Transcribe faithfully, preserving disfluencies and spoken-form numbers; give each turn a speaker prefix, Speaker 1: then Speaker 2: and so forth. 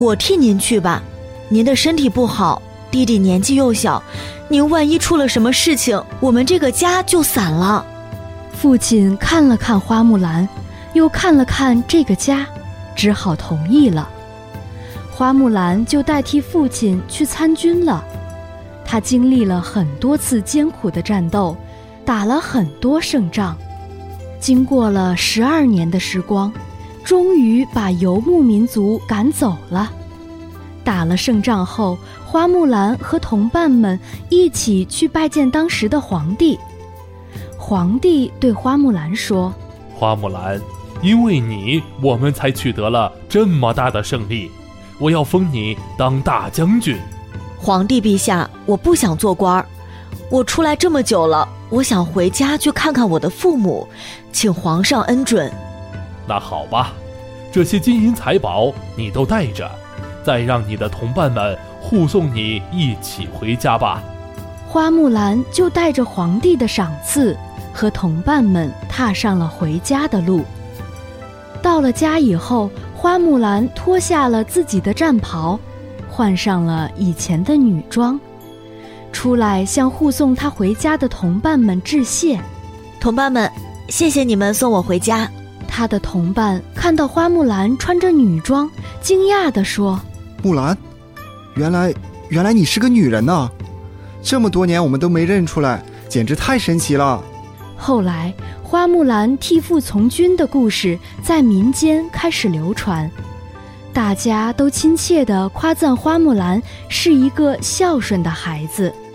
Speaker 1: 我替您去吧，您的身体不好，弟弟年纪又小，您万一出了什么事情，我们这个家就散了。
Speaker 2: 父亲看了看花木兰，又看了看这个家，只好同意了。花木兰就代替父亲去参军了。她经历了很多次艰苦的战斗，打了很多胜仗。经过了十二年的时光，终于把游牧民族赶走了。打了胜仗后，花木兰和同伴们一起去拜见当时的皇帝。皇帝对花木兰说：
Speaker 3: 花木兰，因为你，我们才取得了这么大的胜利，我要封你当大将军。
Speaker 1: 皇帝陛下，我不想做官儿，我出来这么久了，我想回家去看看我的父母，请皇上恩准。
Speaker 3: 那好吧，这些金银财宝你都带着，再让你的同伴们护送你一起回家吧。
Speaker 2: 花木兰就带着皇帝的赏赐和同伴们踏上了回家的路。到了家以后，花木兰脱下了自己的战袍，换上了以前的女装，出来向护送她回家的同伴们致谢。
Speaker 1: 同伴们，谢谢你们送我回家。
Speaker 2: 她的同伴看到花木兰穿着女装，惊讶地说：
Speaker 4: 木兰，原来原来你是个女人啊，这么多年我们都没认出来，简直太神奇了。
Speaker 2: 后来花木兰替父从军的故事在民间开始流传，大家都亲切地夸赞花木兰是一个孝顺的孩子。